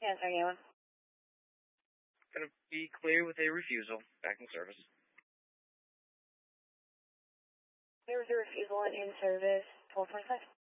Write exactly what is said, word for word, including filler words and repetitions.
Yes, are you? Gonna be clear with a refusal. Back in service. There was a refusal in service, twelve twenty-five.